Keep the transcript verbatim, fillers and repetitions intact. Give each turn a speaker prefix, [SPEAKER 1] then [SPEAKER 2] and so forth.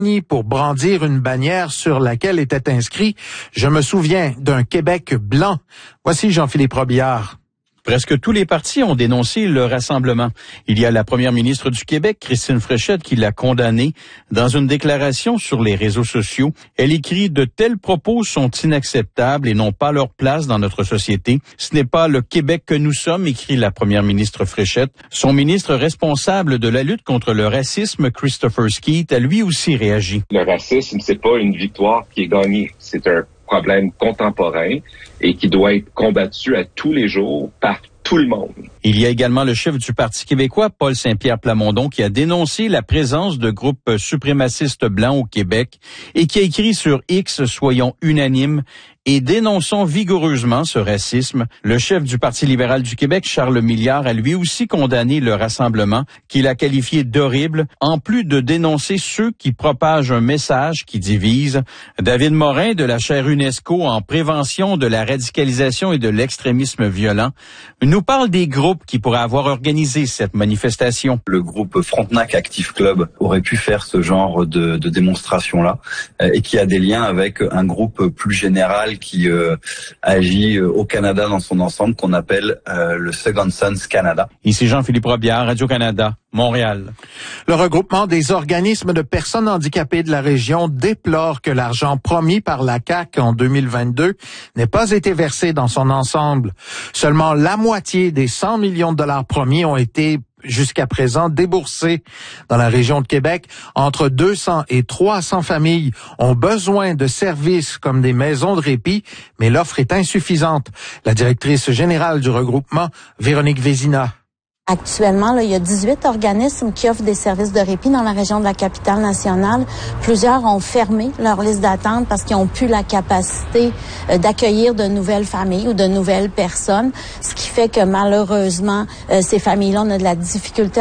[SPEAKER 1] pour brandir une bannière sur laquelle était inscrit « Je me souviens d'un Québec blanc ». Voici Jean-Philippe Robillard.
[SPEAKER 2] Presque tous les partis ont dénoncé le rassemblement. Il y a la première ministre du Québec, Christine Fréchette, qui l'a condamné. Dans une déclaration sur les réseaux sociaux, elle écrit « De tels propos sont inacceptables et n'ont pas leur place dans notre société. Ce n'est pas le Québec que nous sommes », écrit la première ministre Fréchette. Son ministre responsable de la lutte contre le racisme, Christopher Skeete, a lui aussi réagi.
[SPEAKER 3] Le racisme, c'est pas une victoire qui est gagnée. C'est un problème contemporain et qui doit être combattu à tous les jours par tout le monde.
[SPEAKER 2] Il y a également le chef du Parti québécois, Paul Saint-Pierre Plamondon, qui a dénoncé la présence de groupes suprémacistes blancs au Québec et qui a écrit sur X « Soyons unanimes » et dénonçons vigoureusement ce racisme. Le chef du Parti libéral du Québec, Charles Milliard, a lui aussi condamné le rassemblement, qu'il a qualifié d'horrible, en plus de dénoncer ceux qui propagent un message qui divise. David Morin, de la chaire UNESCO en prévention de la radicalisation et de l'extrémisme violent, nous parle des groupes qui pourraient avoir organisé cette manifestation.
[SPEAKER 4] Le groupe Frontenac Active Club aurait pu faire ce genre de, de démonstration-là euh, et qui a des liens avec un groupe plus général qui euh, agit euh, au Canada dans son ensemble, qu'on appelle euh, le Second Sons Canada.
[SPEAKER 2] Ici Jean-Philippe Robillard, Radio-Canada, Montréal.
[SPEAKER 1] Le regroupement des organismes de personnes handicapées de la région déplore que l'argent promis par la C A Q en deux mille vingt-deux n'ait pas été versé dans son ensemble. Seulement la moitié des cent millions de dollars promis ont été jusqu'à présent déboursés. Dans la région de Québec, entre deux cents et trois cents familles ont besoin de services comme des maisons de répit, mais l'offre est insuffisante. La directrice générale du regroupement, Véronique Vézina.
[SPEAKER 5] Actuellement, là, il y a dix-huit organismes qui offrent des services de répit dans la région de la capitale nationale. Plusieurs ont fermé leur liste d'attente parce qu'ils n'ont plus la capacité euh, d'accueillir de nouvelles familles ou de nouvelles personnes, ce qui fait que malheureusement, euh, ces familles-là ont de la difficulté